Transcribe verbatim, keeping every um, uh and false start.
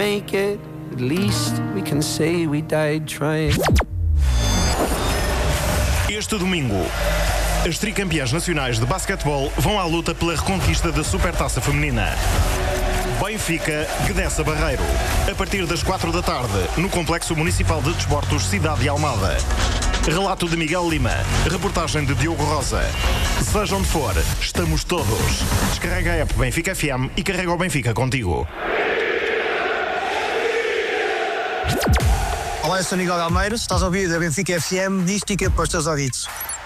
make it, at least we can say we died trying. Este domingo, as tricampeãs nacionais de basquetebol vão à luta pela reconquista da Supertaça Feminina. Benfica, Gdessa Barreiro. A partir das quatro da tarde, no Complexo Municipal de Desportos Cidade de Almada. Relato de Miguel Lima. Reportagem de Diogo Rosa. Seja onde for, estamos todos. Descarrega a app Benfica F M e carrega o Benfica contigo. Olá, eu sou Miguel Almeida, estás a ouvir a Benfica F M, mística para os teus ouvidos.